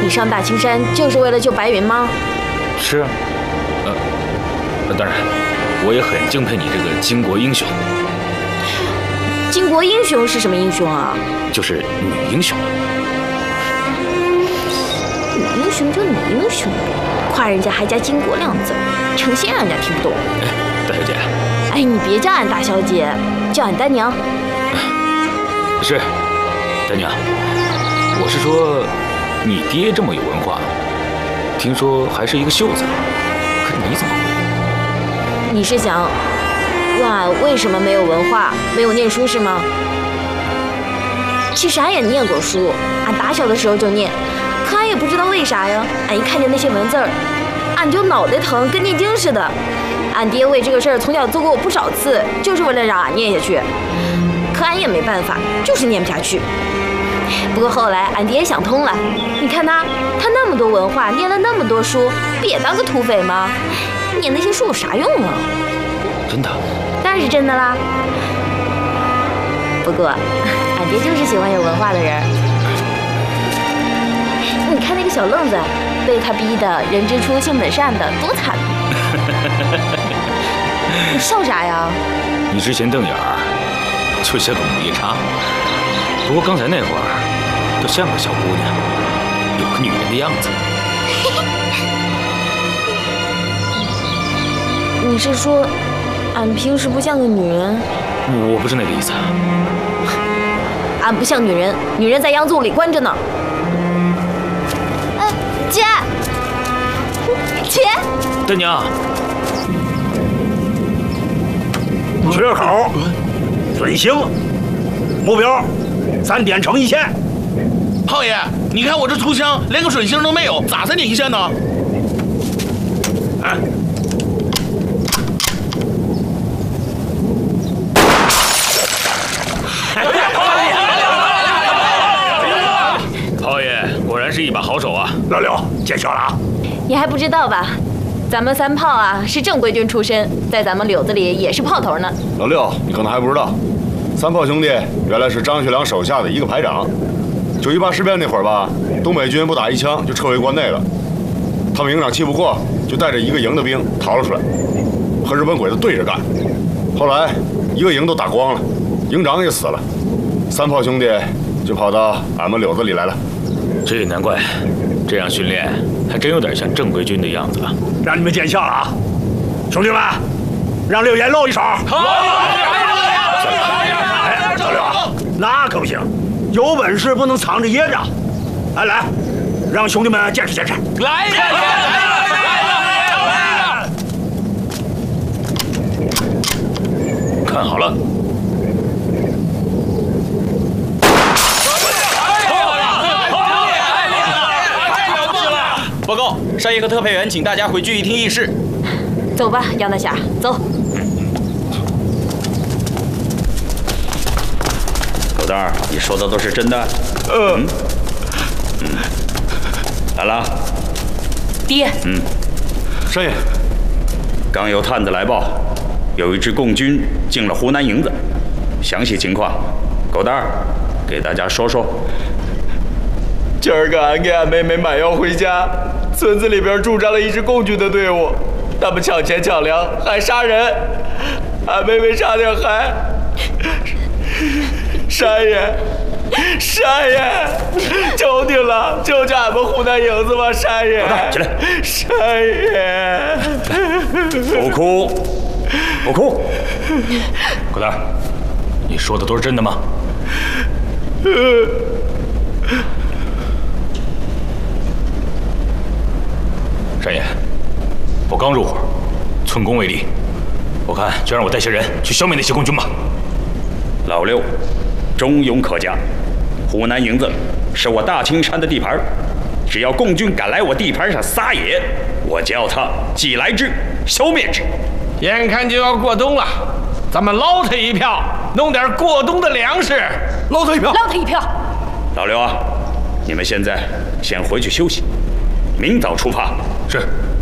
你上大青山就是为了救白云吗？ 是啊，当然，我也很敬佩你这个巾帼英雄。 巾帼英雄是什么英雄啊？ 就是女英雄。 女英雄就女英雄，夸人家还加巾帼两字，成心让人家听不懂。 哎，大小姐。 哎，你别叫俺大小姐，叫俺丹娘。 是，丹娘。我是说，你爹这么有文化，听说还是一个秀才，可你怎么会？ 你是想问俺为什么没有文化，没有念书是吗？其实俺也念过书，俺打小的时候就念，可俺也不知道为啥呀。俺一看见那些文字儿，俺就脑袋疼，跟念经似的。俺爹为这个事儿从小揍过我不少次，就是为了让俺念下去。可俺也没办法，就是念不下去。不过后来俺爹也想通了，你看他那么多文化，念了那么多书，不也当个土匪吗？念那些书有啥用啊？ 真的？ 当然是真的啦。不过，俺爹就是喜欢有文化的人。你看那个小愣子，被他逼得人之初性本善的，多惨！你笑啥呀？ 你之前瞪眼儿，就像个母夜叉。不过刚才那会儿，倒像个小姑娘，有个女人的样子。 你是说，俺平时不像个女人？ 我不是那个意思。 俺不像女人，女人在央纵里关着呢。姐，姐， 丹娘， 缺口，遵行，目标3点成一线。 炮爷，你看我这粗枪连个水星都没有，咋3点一线呢？ 啊！ 炮爷果然是一把好手啊！ 老六，见笑了啊！ 你还不知道吧？咱们三炮啊是正规军出身，在咱们柳子里也是炮头呢。 老六，你可能还不知道，三炮兄弟原来是张学良手下的一个排长。9·18事变那会儿吧，东北军不打一枪就撤回关内了。他们营长气不过，就带着一个营的兵逃了出来，和日本鬼子对着干。后来一个营都打光了，营长也死了，三炮兄弟就跑到俺们柳子里来了。 这也难怪，这样训练还真有点像正规军的样子了。 让你们见笑了啊，兄弟们，让六爷露一手。好！哎，老六，那可不行，有本事不能藏着掖着。来，让兄弟们见识见识。 来！ 看好了。 报告，少爷和特派员，请大家回聚义厅议事。 走吧，杨大侠，走。 狗蛋儿，你说的都是真的？来了。 爹。 少爷， 刚有探子来报，有一支共军进了湖南营子，详细情况，狗蛋儿给大家说说。 今儿个俺给俺妹妹买药回家，村子里边驻扎了一支共军的队伍，他们抢钱抢粮还杀人，俺妹妹差点还……山爷，求你了，救救俺们湖南营子吧，山爷！ 起来， 山爷！ 不哭，不哭。 狗蛋儿，你说的都是真的吗？山爷，我刚入伙，寸功未立，我看就让我带些人去消灭那些共军吧。 老六，忠勇可嘉，湖南营子是我大青山的地盘，只要共军敢来我地盘上撒野，我就要他既来之，消灭之。 眼看就要过冬了，咱们捞他一票，弄点过冬的粮食， 捞他一票， 捞他一票。 老刘啊，你们现在先回去休息，明早出发。 是。